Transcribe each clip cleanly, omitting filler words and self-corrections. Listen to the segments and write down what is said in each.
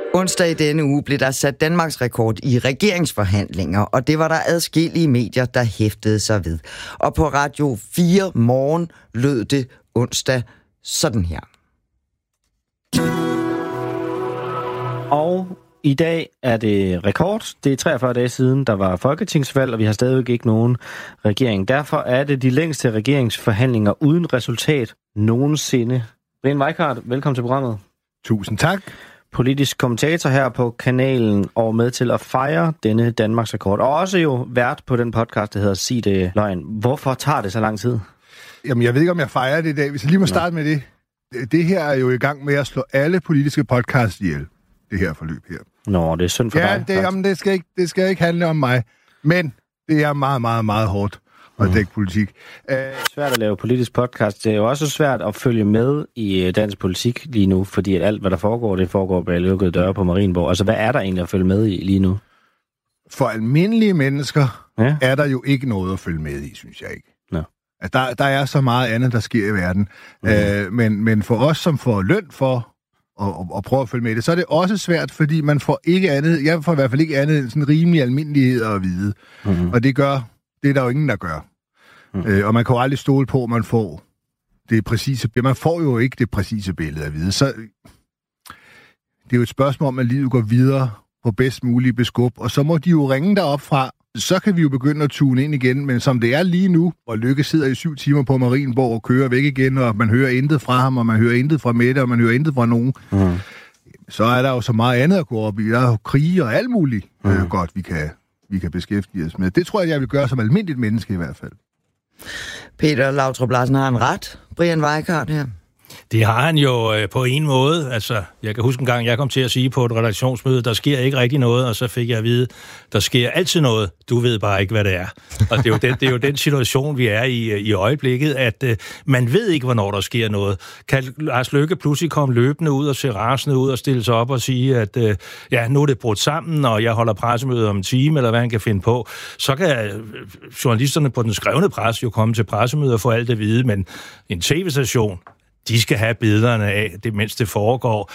Onsdag i denne uge blev der sat Danmarks rekord i regeringsforhandlinger, og det var der adskillige medier, der hæftede sig ved. Og på Radio 4 Morgen lød det onsdag sådan her. Og i dag er det rekord. Det er 43 dage siden, der var folketingsvalg, og vi har stadigvæk ikke nogen regering. Derfor er det de længste regeringsforhandlinger uden resultat nogensinde. Brian Weikart, velkommen til programmet. Tusind tak. Politisk kommentator her på kanalen og med til at fejre denne Danmarks rekord. Og også jo vært på den podcast, der hedder Sig det løgn. Hvorfor tager det så lang tid? Jamen, jeg ved ikke, om jeg fejrer det i dag. Hvis jeg lige må starte med det. Det her er jo i gang med at slå alle politiske podcasts ihjel. Det her forløb her. Nå, det er synd for dig. Ja, det skal ikke handle om mig. Men det er meget, meget, meget hårdt at dække politik. Det er svært at lave politisk podcast. Det er jo også svært at følge med i dansk politik lige nu, fordi at alt, hvad der foregår, det foregår bag lukkede døre på Marienborg. Altså, hvad er der egentlig at følge med i lige nu? For almindelige mennesker er der jo ikke noget at følge med i, synes jeg ikke. Nå. Altså, der er så meget andet, der sker i verden. Men for os, som får løn for at prøve at følge med det, så er det også svært, fordi man får ikke andet, jeg får i hvert fald ikke andet end sådan rimelig almindelighed at vide. Og det er der jo ingen, der gør. Og man kan jo aldrig stole på, at man får det præcise billede. Man får jo ikke det præcise billede at vide. Så det er jo et spørgsmål om, at livet går videre på bedst mulige beskub, og så må de jo ringe derop fra. Så kan vi jo begynde at tune ind igen, men som det er lige nu, hvor Lykke sidder i 7 timer på Marienborg og kører væk igen, og man hører intet fra ham, og man hører intet fra Mette, og man hører intet fra nogen, så er der jo så meget andet at gå op i. Der er jo krige og alt muligt godt, vi kan beskæftige os med. Det tror jeg vil gøre som almindeligt menneske i hvert fald. Peter Lautrup Larsen har en ret. Brian Weikart her. Det har han jo på en måde. Altså, jeg kan huske en gang, jeg kom til at sige på et redaktionsmøde, der sker ikke rigtig noget, og så fik jeg at vide, der sker altid noget. Du ved bare ikke, hvad det er. Og det er jo den situation, vi er i øjeblikket, at man ved ikke, hvornår der sker noget. Kan Lars Løkke pludselig komme løbende ud og se rasende ud og stille sig op og sige, at nu er det brudt sammen, og jeg holder pressemøde om en time, eller hvad han kan finde på. Så kan journalisterne på den skrevne pres jo komme til pressemøde og få alt at vide, men en tv-station, de skal have billederne af, det mens det foregår,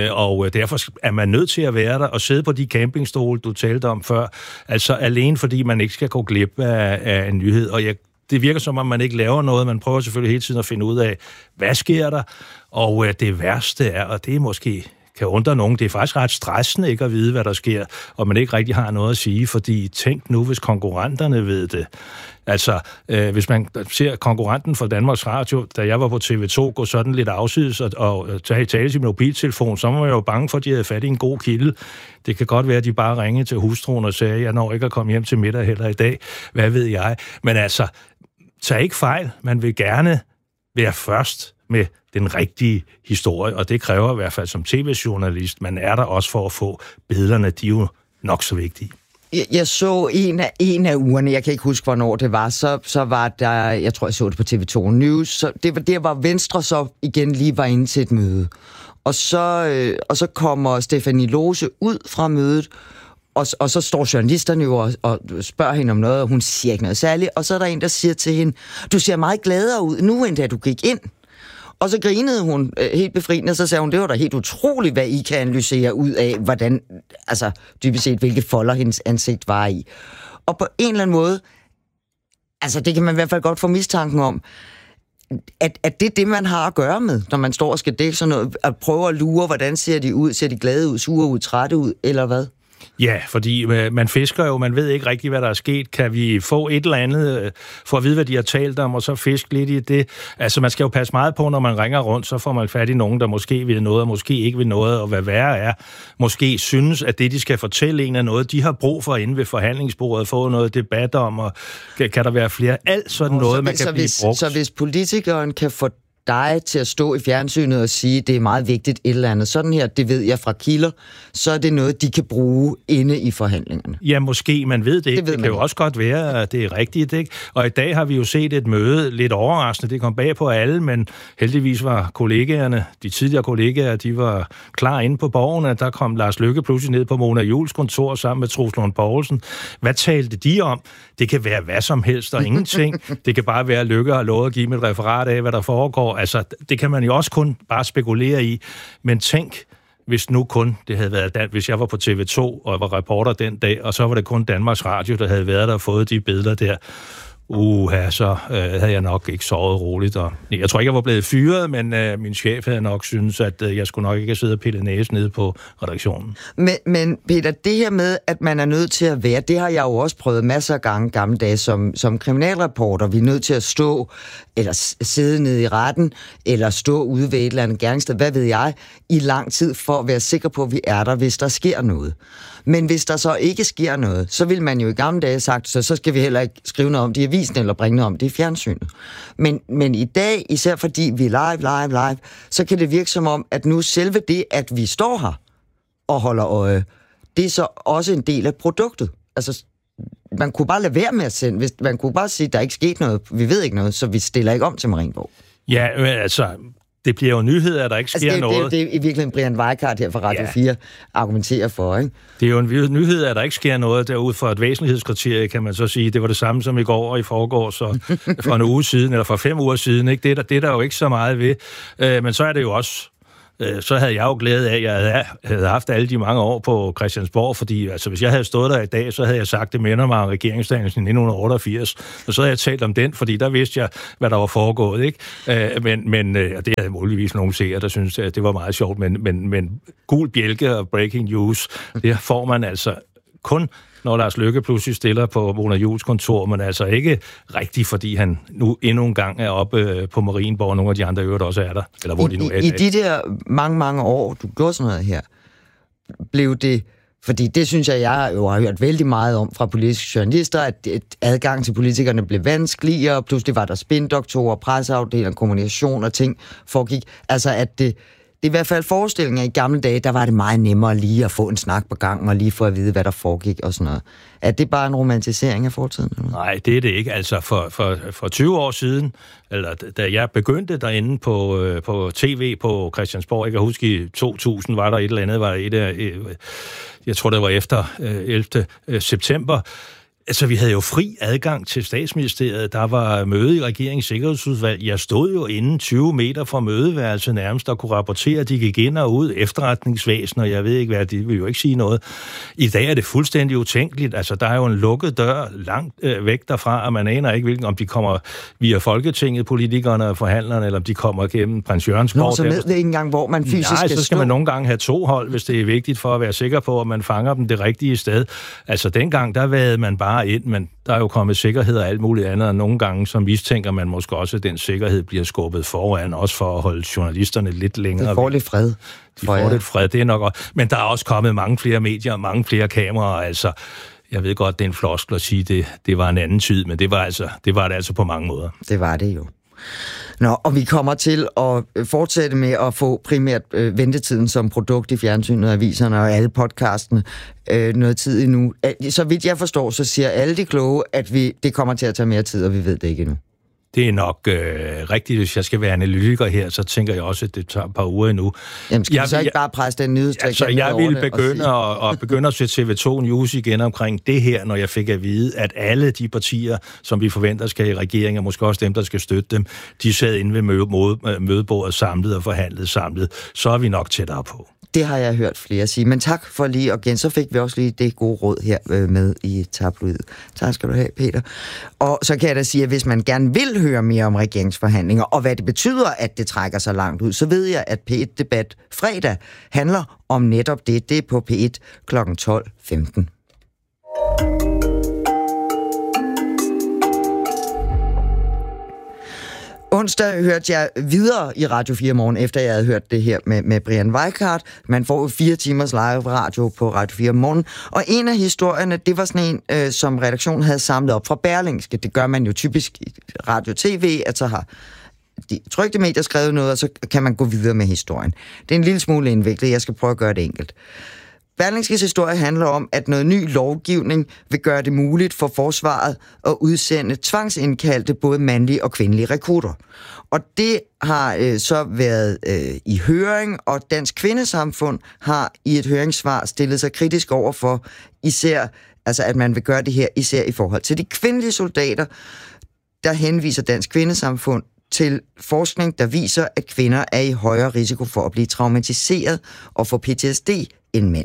og derfor er man nødt til at være der og sidde på de campingstole, du talte om før, altså alene fordi man ikke skal gå glip af en nyhed, og det virker som om, man ikke laver noget, man prøver selvfølgelig hele tiden at finde ud af, hvad sker der, og det værste er, og det er måske kan undre nogen, det er faktisk ret stressende ikke at vide, hvad der sker, og man ikke rigtig har noget at sige, fordi tænk nu, hvis konkurrenterne ved det. Altså, hvis man ser konkurrenten for Danmarks Radio, da jeg var på TV2, gå sådan lidt afsides og tale sin mobiltelefon, så var man jo bange for, at de havde fat i en god kilde. Det kan godt være, at de bare ringede til hustruen og sagde, jeg når ikke at komme hjem til middag heller i dag. Hvad ved jeg? Men altså, tag ikke fejl. Man vil gerne være først med den rigtige historie, og det kræver i hvert fald som tv-journalist, man er der også for at få billederne, de er jo nok så vigtige. Jeg så en af ugerne, jeg kan ikke huske, hvornår det var, så var der, jeg tror, jeg så det på TV2 News, så det var der, hvor Venstre så igen lige var inde til et møde. Og så kommer Stephanie Lose ud fra mødet, og så står journalisterne jo og spørger hende om noget, og hun siger ikke noget særligt, og så er der en, der siger til hende, du ser meget gladere ud nu, end da du gik ind. Og så grinede hun helt befriende, og så sagde hun, det var da helt utroligt, hvad I kan analysere ud af, hvordan, altså dybest set, hvilke folder hendes ansigt var i. Og på en eller anden måde, altså det kan man i hvert fald godt få mistanken om, at det er det, man har at gøre med, når man står og skal dække sådan noget, at prøve at lure, hvordan ser de ud, ser de glade ud, sure ud, trætte ud, eller hvad? Ja, fordi man fisker jo, man ved ikke rigtig, hvad der er sket. Kan vi få et eller andet for at vide, hvad de har talt om, og så fiske lidt i det? Altså, man skal jo passe meget på, når man ringer rundt, så får man fat i nogen, der måske vil noget, og måske ikke vil noget, og hvad værre er, måske synes, at det, de skal fortælle en, er noget, de har brug for inde ved forhandlingsbordet, få noget debat om, og kan der være flere, alt sådan noget, man kan blive brugt. Så hvis politikeren kan få dig til at stå i fjernsynet og sige, det er meget vigtigt et eller andet. Sådan her, det ved jeg fra kilder, så er det noget, de kan bruge inde i forhandlingerne. Ja, måske, man ved det ikke. Det kan jo også godt være, at det er rigtigt, ikke? Og i dag har vi jo set et møde, lidt overraskende, det kom bag på alle, men heldigvis var kollegaerne, de tidligere kollegaer, de var klar inde på borgen, at der kom Lars Løkke pludselig ned på Mona Juuls kontor sammen med Troels Lund Poulsen. Hvad talte de om? Det kan være hvad som helst og ingenting. Det kan bare være, at Løkke har lovet at give dem et referat af, hvad der foregår. Altså, det kan man jo også kun bare spekulere i. Men tænk, hvis nu kun det havde været hvis jeg var på TV2 og var reporter den dag, og så var det kun Danmarks Radio, der havde været der og fået de billeder der, så havde jeg nok ikke sovet roligt. Og jeg tror ikke, jeg var blevet fyret, men min chef havde nok syntes, at jeg skulle nok ikke sidde og pille næse nede på redaktionen. Men Peter, det her med, at man er nødt til at være, det har jeg jo også prøvet masser af gange gamle dage som kriminalreporter. Vi er nødt til at stå, eller sidde nede i retten, eller stå ude ved et eller andet gerningssted, hvad ved jeg, i lang tid for at være sikker på, at vi er der, hvis der sker noget. Men hvis der så ikke sker noget, så vil man jo i gamle dage have sagt, så skal vi heller ikke skrive noget om det i avisen, eller bringe noget om det i fjernsynet. Men i dag, især fordi vi er live, så kan det virke som om, at nu selve det, at vi står her og holder øje, det er så også en del af produktet. Altså, man kunne bare lade være med at sende, man kunne bare sige, at der ikke sket noget, vi ved ikke noget, så vi stiller ikke om til Marienborg. Ja, altså, det bliver jo nyheder, at der ikke sker noget. Det er i virkeligheden Brian Weikart her fra Radio 4 argumenterer for, ikke? Det er jo en nyhed, at der ikke sker noget derude for et væsentlighedskriterie, kan man så sige. Det var det samme som i går og i forgårs, så for en uge siden, eller for 5 uger siden, ikke? Det er der jo ikke så meget ved. Men så er det jo også, så havde jeg jo glæde af, at jeg havde haft alle de mange år på Christiansborg, fordi altså, hvis jeg havde stået der i dag, så havde jeg sagt, det minder mig om regeringsdannelsen i 1988, og så havde jeg talt om den, fordi der vidste jeg, hvad der var foregået, ikke? Men det havde muligvis nogle seere, der synes at det var meget sjovt, men gul bjælke og breaking news, det får man altså kun, når Lars Løkke pludselig stiller på Mona Juhls kontor, men altså ikke rigtigt, fordi han nu endnu en gang er oppe på Marienborg, og nogle af de andre øvrigt også er der, eller hvor de nu er. I de der mange år, du gjorde sådan noget her, blev det, fordi det synes jeg jo har hørt vældig meget om fra politiske journalister, at adgang til politikerne blev vanskeligere, og pludselig var der spindoktorer, presseafdelinger, kommunikation og ting foregik. Altså at det er i hvert fald forestillinger i gamle dage, der var det meget nemmere lige at få en snak på gangen og lige få at vide, hvad der foregik og sådan noget. Er det bare en romantisering af fortiden? Eller? Nej, det er det ikke. Altså for 20 år siden, eller da jeg begyndte derinde på tv på Christiansborg, jeg kan huske i 2000 var der et eller andet, jeg tror det var efter 11. september. Altså, vi havde jo fri adgang til Statsministeriet. Der var møde i regeringens sikkerhedsudvalg. Jeg stod jo inden 20 meter fra mødeværelset nærmest og kunne rapportere, at de gik ind og ud, efterretningsvæsen, og jeg ved ikke hvad, de vil jo ikke sige noget. I dag er det fuldstændig utænkeligt. Altså, der er jo en lukket dør langt væk derfra, og man aner ikke, om de kommer via Folketinget, politikerne og forhandlerne, eller om de kommer gennem Prins Jørgensborg. Nå, så ved det ikke engang, hvor man fysisk skal stå. Så skal man nogle gange have 2 hold, hvis det er vigtigt for at være sikker på, at man fanger dem det rigtige sted. Altså, dengang, der vagede man bare ind, men der er jo kommet sikkerhed og alt muligt andet, og nogle gange så mistænker man måske også, at den sikkerhed bliver skubbet foran, også for at holde journalisterne lidt længere. Det får lidt fred. De får lidt fred, det er nok også. Men der er også kommet mange flere medier, mange flere kameraer, altså. Jeg ved godt, det er en floskel at sige, det var en anden tid, men det var det altså på mange måder. Det var det jo. Nå, og vi kommer til at fortsætte med at få primært ventetiden som produkt i fjernsynet og aviserne og alle podcastene noget tid endnu. Så vidt jeg forstår, så siger alle de kloge, at det kommer til at tage mere tid, og vi ved det ikke endnu. Det er nok rigtigt, hvis jeg skal være analytiker her, så tænker jeg også, at det tager et par uger endnu. Jamen skal vi så ikke bare presse den nyhedsstrik? Altså, jeg ville begynde at se TV2 News igen omkring det her, når jeg fik at vide, at alle de partier, som vi forventer skal i regeringen, og måske også dem, der skal støtte dem, de sad inde ved mødebordet samlet og forhandlet samlet. Så er vi nok tættere på. Det har jeg hørt flere sige, men tak for lige, og igen, så fik vi også lige det gode råd her med i tabloid. Tak skal du have, Peter. Og så kan jeg da sige, at hvis man gerne vil høre mere om regeringsforhandlinger, og hvad det betyder, at det trækker så langt ud, så ved jeg, at P1 Debat fredag handler om netop det. Det er på P1 kl. 12:15. Onsdag hørte jeg videre i Radio 4 morgen, efter jeg havde hørt det her med Brian Weikart. Man får 4 timers live radio på Radio 4 morgen. Og en af historierne, det var sådan en, som redaktionen havde samlet op fra Berlingske. Det gør man jo typisk i radio tv, at så har de trykte medier skrevet noget, og så kan man gå videre med historien. Det er en lille smule indviklet, jeg skal prøve at gøre det enkelt. Berlingskes historie handler om, at noget ny lovgivning vil gøre det muligt for forsvaret at udsende tvangsindkaldte både mandlige og kvindelige rekrutter. Og det har så været i høring, og Dansk Kvindesamfund har i et høringssvar stillet sig kritisk over for især, altså at man vil gøre det her især i forhold til de kvindelige soldater. Der henviser Dansk Kvindesamfund til forskning, der viser, at kvinder er i højere risiko for at blive traumatiseret og få PTSD end mænd.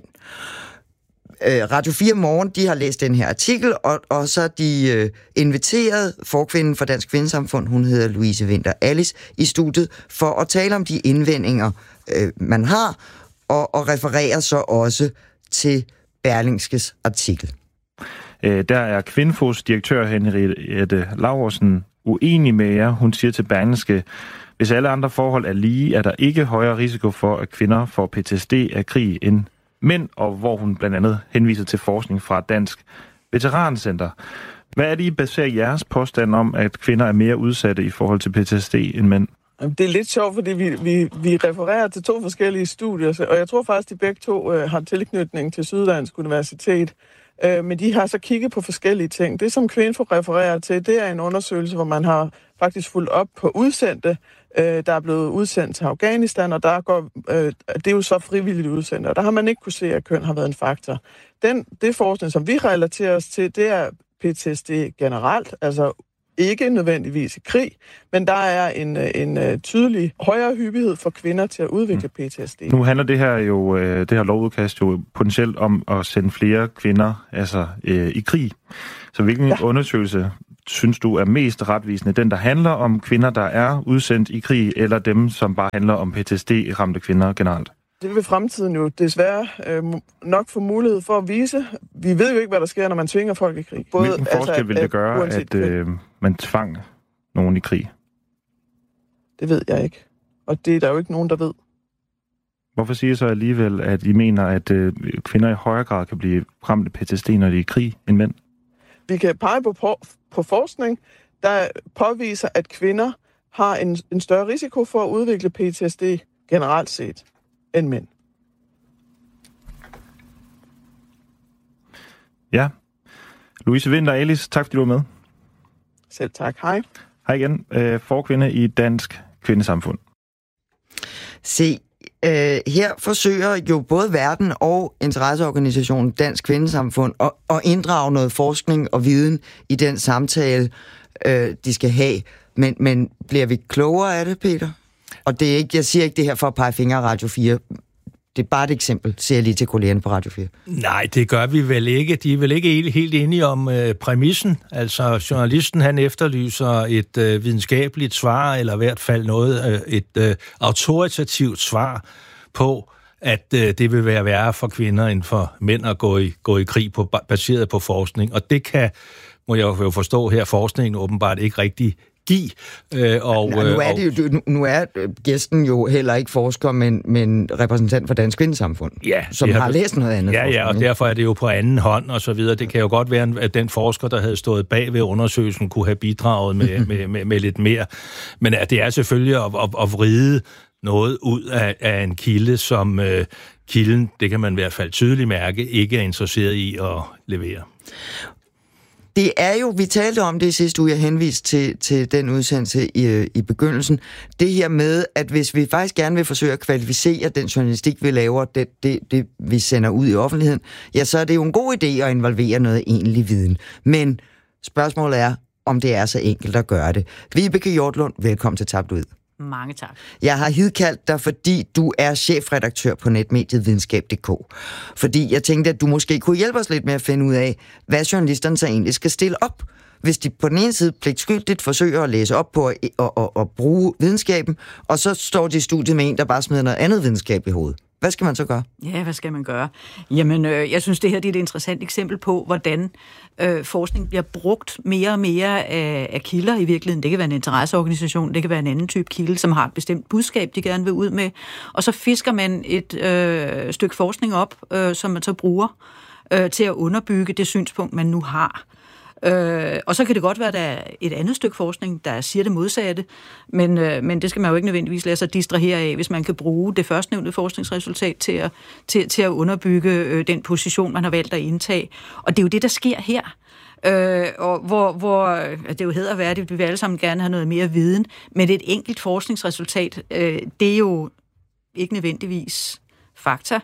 Radio 4 Morgen, de har læst den her artikel, og så er de inviteret forkvinden fra Dansk Kvindesamfund, hun hedder Louise Winther Alice, i studiet for at tale om de indvendinger, man har, og refererer så også til Berlingskes artikel. Der er Kvinfos direktør Henriette Laursen uenig med jer. Hun siger til Berlingske, hvis alle andre forhold er lige, er der ikke højere risiko for, at kvinder får PTSD af krig end mænd, og hvor hun blandt andet henviser til forskning fra Dansk Veterancenter. Hvad er det, I baserer jeres påstand om, at kvinder er mere udsatte i forhold til PTSD end mænd? Det er lidt sjovt, fordi vi refererer til 2 forskellige studier, og jeg tror faktisk, de begge 2 har tilknytning til Syddansk Universitet. Men de har så kigget på forskellige ting. Det, som Kvinfo refererer til, det er en undersøgelse, hvor man har faktisk fulgt op på udsendte, der er blevet udsendt til Afghanistan, og det er jo så frivilligt udsendte, og der har man ikke kunne se, at køn har været en faktor. Det forskning, som vi relaterer os til, det er PTSD generelt, altså ikke nødvendigvis i krig, men der er en tydelig højere hyppighed for kvinder til at udvikle PTSD. Nu handler det her lovudkast jo potentielt om at sende flere kvinder i krig. Så hvilken undersøgelse synes du er mest retvisende? Den, der handler om kvinder, der er udsendt i krig, eller dem, som bare handler om PTSD-ramte kvinder generelt? Det vil fremtiden jo desværre nok få mulighed for at vise. Vi ved jo ikke, hvad der sker, når man tvinger folk i krig. Hvilken forskel vil det gøre, at man tvang nogen i krig? Det ved jeg ikke. Og det er der jo ikke nogen, der ved. Hvorfor siger I så alligevel, at I mener, at kvinder i højere grad kan blive ramt af PTSD, når de er i krig, end mænd? Vi kan pege på forskning, der påviser, at kvinder har en større risiko for at udvikle PTSD generelt set end mænd. Ja. Louise Winther Alice, tak fordi du var med. Selv tak. Hej. Hej igen. Forkvinde i Dansk Kvindesamfund. Se, her forsøger jo både verden og interesseorganisationen Dansk Kvindesamfund at inddrage noget forskning og viden i den samtale, de skal have. Men bliver vi klogere af det, Peter? Og det er ikke, jeg siger ikke det her for at pege fingre af Radio 4. Det er bare et eksempel, siger jeg lige til kollegerne på Radio 4. Nej, det gør vi vel ikke. De er vel ikke helt enige om præmissen. Altså, journalisten han efterlyser et videnskabeligt svar, eller i hvert fald et autoritativt svar på, at det vil være værre for kvinder end for mænd at gå i krig baseret på forskning. Og det må jeg jo forstå her, forskningen åbenbart ikke rigtig give. Nu er gæsten jo heller ikke forsker, men repræsentant for Dansk Kvindesamfund, som har læst noget andet. Ja, og derfor er det jo på anden hånd og så videre. Det kan jo godt være, at den forsker, der havde stået bag ved undersøgelsen, kunne have bidraget med lidt mere. Men det er selvfølgelig at vride noget ud af en kilde, som kilden, det kan man i hvert fald tydeligt mærke, ikke er interesseret i at levere. Det er jo, vi talte om det i sidste uge, jeg henviste til den udsendelse i begyndelsen, det her med, at hvis vi faktisk gerne vil forsøge at kvalificere den journalistik, vi laver, det vi sender ud i offentligheden, ja, så er det jo en god idé at involvere noget egentlig viden. Men spørgsmålet er, om det er så enkelt at gøre det. Vibeke Hjortlund, velkommen til Tabt Ud. Mange tak. Jeg har hidkaldt dig, fordi du er chefredaktør på netmediet videnskab.dk. Fordi jeg tænkte, at du måske kunne hjælpe os lidt med at finde ud af, hvad journalisterne så egentlig skal stille op, hvis de på den ene side pligtskyldigt forsøger at læse op på at bruge videnskaben, og så står de i studiet med en, der bare smider noget andet videnskab i hovedet. Hvad skal man så gøre? Ja, hvad skal man gøre? Jamen, jeg synes, det her det er et interessant eksempel på, hvordan forskning bliver brugt mere og mere af kilder i virkeligheden. Det kan være en interesseorganisation, det kan være en anden type kilde, som har et bestemt budskab, de gerne vil ud med. Og så fisker man et stykke forskning op, som man så bruger til at underbygge det synspunkt, man nu har. Og så kan det godt være, at der er et andet stykke forskning, der siger det modsatte, men det skal man jo ikke nødvendigvis lade sig distrahere af, hvis man kan bruge det førstnævnte forskningsresultat til at underbygge den position, man har valgt at indtage. Og det er jo det, der sker her. Og hvor det jo hedder værdigt, vi vil alle sammen gerne have noget mere viden, men et enkelt forskningsresultat, det er jo ikke nødvendigvis fakta.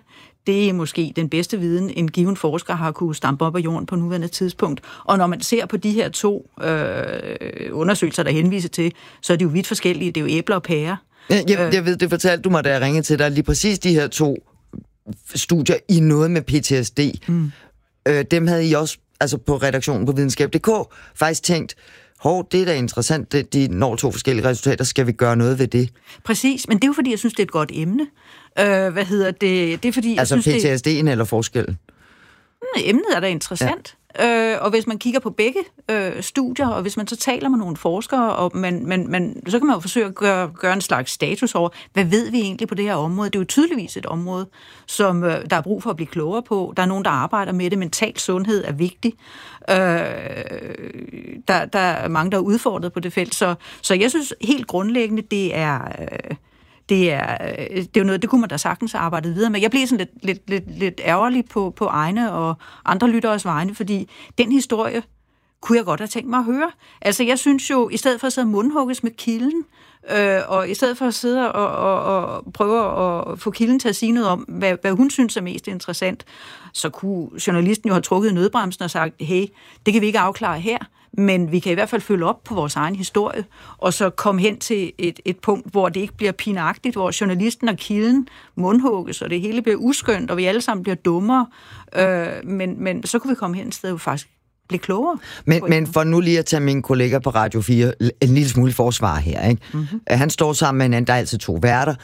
det er måske den bedste viden, en given forsker har kunne stampe op af jorden på nuværende tidspunkt. Og når man ser på de her 2 undersøgelser, der henviser til, så er de jo vidt forskellige. Det er jo æbler og pærer. Jeg ved, det fortalte du mig, da jeg ringede til dig, lige præcis de her 2 studier i noget med PTSD. Dem havde I også, altså på redaktionen på videnskab.dk, faktisk tænkt, det er da interessant, de når 2 forskellige resultater, skal vi gøre noget ved det? Præcis, men det er jo fordi, jeg synes, det er et godt emne. Det er fordi, altså jeg synes, PTSD'en eller forskellen? Emnet er da interessant. Ja. Og hvis man kigger på begge studier, og hvis man så taler med nogle forskere, og så kan man jo forsøge at gøre en slags status over, hvad ved vi egentlig på det her område? Det er jo tydeligvis et område, som der er brug for at blive klogere på. Der er nogen, der arbejder med det. Mental sundhed er vigtig. Der er mange, der er udfordret på det felt. Så jeg synes helt grundlæggende, det er jo noget, det kunne man da sagtens arbejde videre med. Jeg bliver sådan lidt ærgerlig på egne og andre lytteres vegne, fordi den historie kunne jeg godt have tænkt mig at høre. Altså, jeg synes jo, i stedet for at sidde og mundhugges med kilden, og i stedet for at sidde og prøve at få kilden til at sige noget om, hvad hun synes er mest interessant, så kunne journalisten jo have trukket i nødbremsen og sagt, hey, det kan vi ikke afklare her, men vi kan i hvert fald følge op på vores egen historie, og så komme hen til et punkt, hvor det ikke bliver pinagtigt, hvor journalisten og kilden mundhugges, og det hele bliver uskønt, og vi alle sammen bliver dummere. Men så kunne vi komme hen et sted, hvor vi faktisk blive klogere. Men for nu lige at tage min kollega på Radio 4 en lille smule forsvar her, ikke? Mm-hmm. Han står sammen med en anden, der er altid 2 værter,